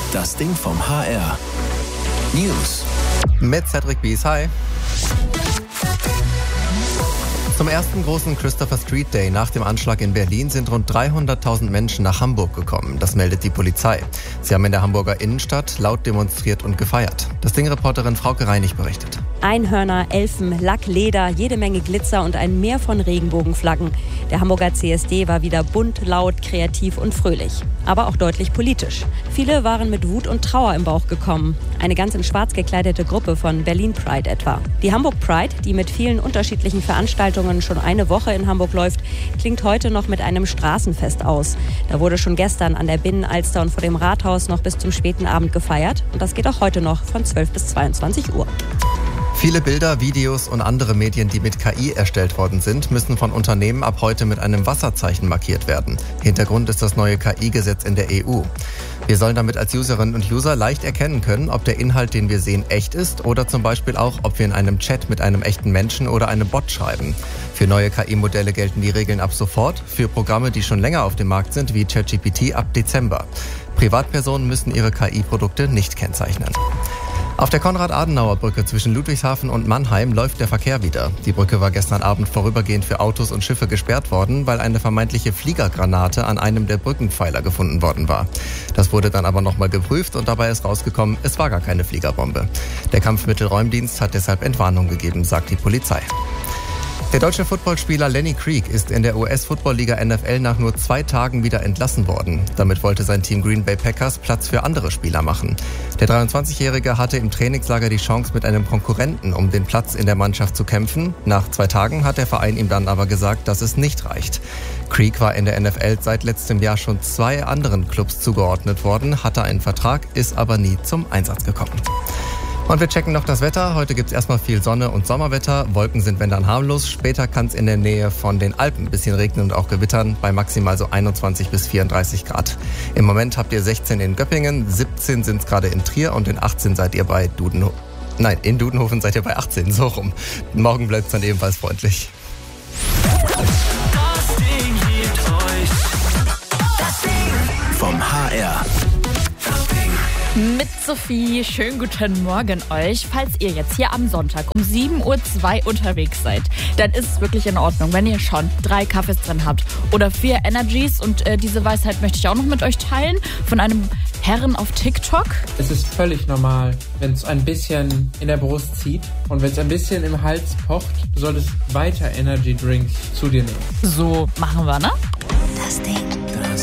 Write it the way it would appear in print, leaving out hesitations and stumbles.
Das Ding vom HR. News. Mit Cedric Bies. Hi. Zum ersten großen Christopher Street Day nach dem Anschlag in Berlin sind rund 300.000 Menschen nach Hamburg gekommen. Das meldet die Polizei. Sie haben in der Hamburger Innenstadt laut demonstriert und gefeiert. Das Ding-Reporterin Frauke Reinig berichtet. Einhörner, Elfen, Lack, Leder, jede Menge Glitzer und ein Meer von Regenbogenflaggen. Der Hamburger CSD war wieder bunt, laut, kreativ und fröhlich. Aber auch deutlich politisch. Viele waren mit Wut und Trauer im Bauch gekommen. Eine ganz in schwarz gekleidete Gruppe von Berlin Pride etwa. Die Hamburg Pride, die mit vielen unterschiedlichen Veranstaltungen schon eine Woche in Hamburg läuft, klingt heute noch mit einem Straßenfest aus. Da wurde schon gestern an der Binnenalster und vor dem Rathaus noch bis zum späten Abend gefeiert. Und das geht auch heute noch von 12 bis 22 Uhr. Viele Bilder, Videos und andere Medien, die mit KI erstellt worden sind, müssen von Unternehmen ab heute mit einem Wasserzeichen markiert werden. Hintergrund ist das neue KI-Gesetz in der EU. Wir sollen damit als Userinnen und User leicht erkennen können, ob der Inhalt, den wir sehen, echt ist oder zum Beispiel auch, ob wir in einem Chat mit einem echten Menschen oder einem Bot schreiben. Für neue KI-Modelle gelten die Regeln ab sofort, für Programme, die schon länger auf dem Markt sind, wie ChatGPT ab Dezember. Privatpersonen müssen ihre KI-Produkte nicht kennzeichnen. Auf der Konrad-Adenauer-Brücke zwischen Ludwigshafen und Mannheim läuft der Verkehr wieder. Die Brücke war gestern Abend vorübergehend für Autos und Schiffe gesperrt worden, weil eine vermeintliche Fliegergranate an einem der Brückenpfeiler gefunden worden war. Das wurde dann aber nochmal geprüft und dabei ist rausgekommen, es war gar keine Fliegerbombe. Der Kampfmittelräumdienst hat deshalb Entwarnung gegeben, sagt die Polizei. Der deutsche Footballspieler Lenny Creek ist in der US-Football-Liga NFL nach nur 2 Tagen wieder entlassen worden. Damit wollte sein Team Green Bay Packers Platz für andere Spieler machen. Der 23-Jährige hatte im Trainingslager die Chance, mit einem Konkurrenten um den Platz in der Mannschaft zu kämpfen. Nach 2 Tagen hat der Verein ihm dann aber gesagt, dass es nicht reicht. Creek war in der NFL seit letztem Jahr schon 2 anderen Clubs zugeordnet worden, hatte einen Vertrag, ist aber nie zum Einsatz gekommen. Und wir checken noch das Wetter. Heute gibt es erstmal viel Sonne und Sommerwetter. Wolken sind wenn dann harmlos. Später kann es in der Nähe von den Alpen ein bisschen regnen und auch gewittern. Bei maximal so 21 bis 34 Grad. Im Moment habt ihr 16 in Göppingen, 17 sind es gerade in Trier und in 18 seid ihr bei Dudenhofen. Nein, in Dudenhofen seid ihr bei 18, so rum. Morgen bleibt es dann ebenfalls freundlich. Das Ding liebt euch. Das Ding vom HR. Mit Sophie, schönen guten Morgen euch. Falls ihr jetzt hier am Sonntag um 7:02 Uhr unterwegs seid, dann ist es wirklich in Ordnung, wenn ihr schon 3 Kaffees drin habt oder 4 Energies. Und diese Weisheit möchte ich auch noch mit euch teilen von einem Herren auf TikTok. Es ist völlig normal, wenn es ein bisschen in der Brust zieht und wenn es ein bisschen im Hals pocht, du solltest weiter Energy Drinks zu dir nehmen. So machen wir, ne? Das Ding.